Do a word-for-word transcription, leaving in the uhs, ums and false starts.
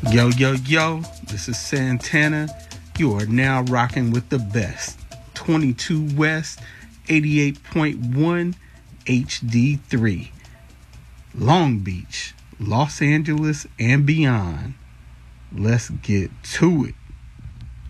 Yo, yo, yo, this is Santana. You are now rocking with the best. twenty-two West, eighty-eight point one H D three. Long Beach, Los Angeles, and beyond. Let's get to it.